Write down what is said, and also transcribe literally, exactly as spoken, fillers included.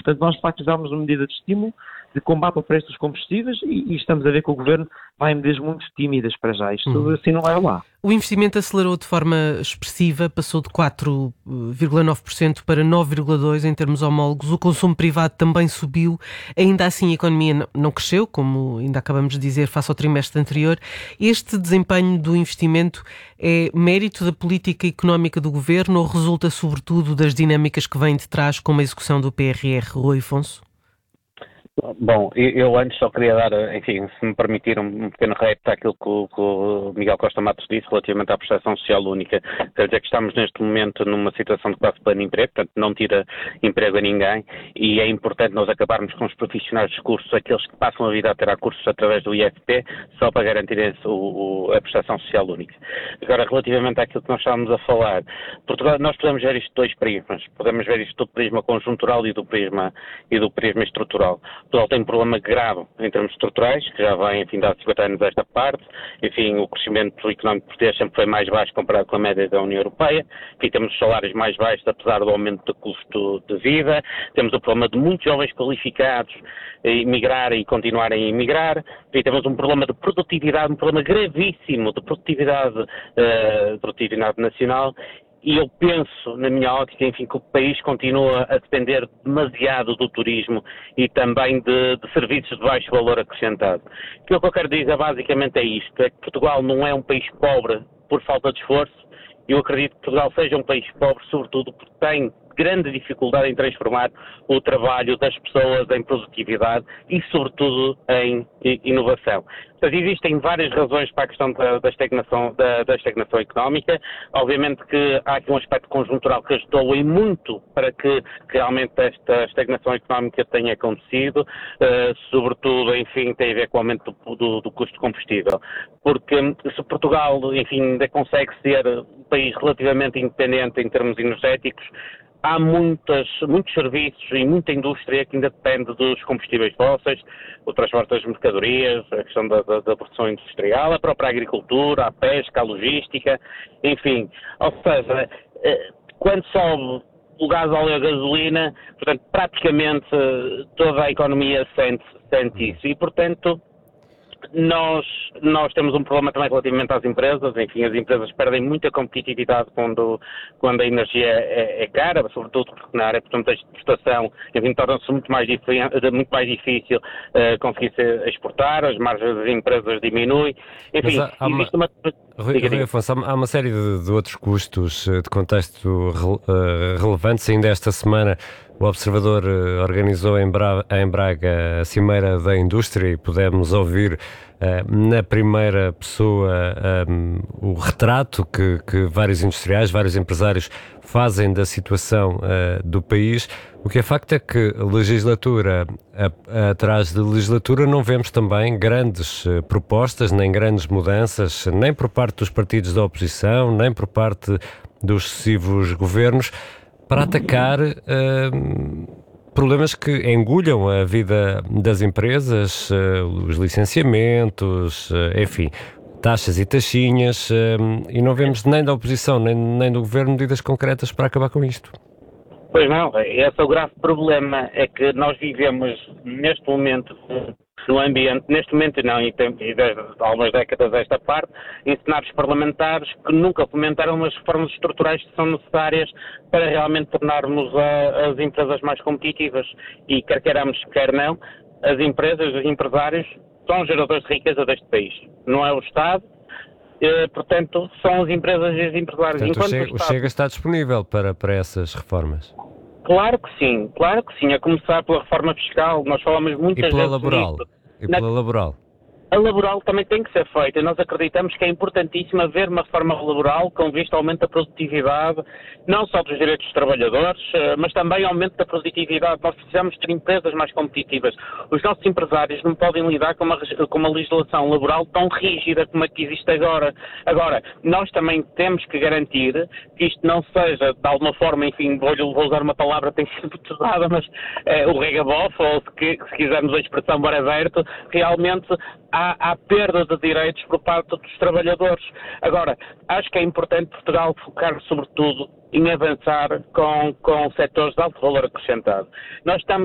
Portanto, nós de facto precisamos de uma medida de estímulo, de combate ao preço dos combustíveis e, e estamos a ver que o Governo vai em medidas muito tímidas para já. Isto Uhum. assim não vai lá. O investimento acelerou de forma expressiva, passou de quatro vírgula nove por cento para nove vírgula dois por cento em termos homólogos. O consumo privado também subiu. Ainda assim, a economia não cresceu, como ainda acabamos de dizer, face ao trimestre anterior. Este desempenho do investimento é mérito da política económica do Governo ou resulta, sobretudo, das dinâmicas que vêm de trás, como a execução do P R R, Rui Afonso? Bom, eu antes só queria dar, enfim, se me permitir um pequeno repto àquilo que o, que o Miguel Costa Matos disse relativamente à prestação social única. Quer dizer que estamos neste momento numa situação de quase pleno emprego, portanto não tira emprego a ninguém e é importante nós acabarmos com os profissionais de cursos, aqueles que passam a vida a tirar cursos através do I F P, só para garantir esse, o, o, a prestação social única. Agora, relativamente àquilo que nós estávamos a falar, Portugal, nós podemos ver isto de dois prismas, podemos ver isto do prisma conjuntural e do prisma, e do prisma estrutural. Portugal tem um problema grave em termos estruturais, que já vem, enfim, de há cinquenta anos desta parte. Enfim, o crescimento económico português sempre foi mais baixo comparado com a média da União Europeia. Enfim, temos os salários mais baixos, apesar do aumento do custo de vida. Temos o problema de muitos jovens qualificados emigrar e continuarem a emigrar. Enfim, temos um problema de produtividade, um problema gravíssimo de produtividade, uh, produtividade nacional. E eu penso, na minha ótica, enfim, que o país continua a depender demasiado do turismo e também de, de serviços de baixo valor acrescentado. O que eu quero dizer basicamente é isto, é que Portugal não é um país pobre por falta de esforço. Eu acredito que Portugal seja um país pobre, sobretudo porque tem grande dificuldade em transformar o trabalho das pessoas em produtividade e, sobretudo, em inovação. Portanto, existem várias razões para a questão da, da, estagnação, da, da estagnação económica. Obviamente que há aqui um aspecto conjuntural que ajudou e muito para que, que realmente esta estagnação económica tenha acontecido, uh, sobretudo, enfim, tem a ver com o aumento do, do, do custo de combustível. Porque se Portugal, enfim, ainda consegue ser um país relativamente independente em termos energéticos, há muitas, muitos serviços e muita indústria que ainda depende dos combustíveis fósseis, o transporte das mercadorias, a questão da, da, da produção industrial, a própria agricultura, a pesca, a logística, enfim. Ou seja, quando sobe o gás, óleo e a gasolina, portanto, praticamente toda a economia sente, sente isso e, portanto, Nós, nós temos um problema também relativamente às empresas, enfim, as empresas perdem muita competitividade quando, quando a energia é, é cara, sobretudo porque na área, portanto, de exportação, enfim, torna-se muito mais, muito mais difícil uh, conseguir exportar, as margens das empresas diminuem, enfim, há, há existe uma... uma... Rui, Rui Afonso, há uma série de, de outros custos de contexto uh, relevantes. Ainda esta semana o Observador uh, organizou em, Bra- em Braga a Cimeira da Indústria e pudemos ouvir uh, na primeira pessoa um, o retrato que, que vários industriais, vários empresários fazem da situação uh, do país. O que é facto é que legislatura a, a, atrás de legislatura não vemos também grandes uh, propostas, nem grandes mudanças, nem por parte dos partidos da oposição, nem por parte dos sucessivos governos, para atacar uh, problemas que engulham a vida das empresas, uh, os licenciamentos, uh, enfim, taxas e taxinhas, uh, e não vemos nem da oposição nem, nem do governo medidas concretas para acabar com isto. Pois não, esse é o grave problema, é que nós vivemos neste momento no ambiente, neste momento não, e desde algumas décadas desta parte, em cenários parlamentares que nunca fomentaram as reformas estruturais que são necessárias para realmente tornarmos a, as empresas mais competitivas. E quer queiramos, quer não, as empresas, os empresários são geradores de riqueza deste país. Não é o Estado, eh, portanto, são as empresas e os empresários. Portanto, Enquanto o, Chega, o, Estado... o Chega está disponível para, para essas reformas? Claro que sim, claro que sim, a começar pela reforma fiscal, nós falamos muitas e pela vezes laboral? nisso. E pela Na... laboral? A laboral também tem que ser feita. Nós acreditamos que é importantíssimo haver uma reforma laboral com vista ao aumento da produtividade, não só dos direitos dos trabalhadores, mas também aumento da produtividade. Nós precisamos ter empresas mais competitivas. Os nossos empresários não podem lidar com uma, com uma legislação laboral tão rígida como a que existe agora. Agora, nós também temos que garantir que isto não seja, de alguma forma, enfim, vou, vou usar uma palavra que tem sido muito usada, mas é, o regabof, ou se, se quisermos a expressão bar aberto, realmente Há, há perda de direitos por parte dos trabalhadores. Agora, acho que é importante Portugal focar sobretudo em avançar com, com setores de alto valor acrescentado. Nós estamos